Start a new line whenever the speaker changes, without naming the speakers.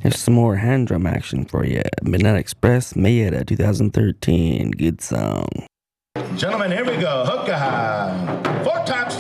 Here's some more hand drum action for you. Midnight Express, Mayetta, 2013. Good song.
Gentlemen, here we go. Hook-a-high. 4 times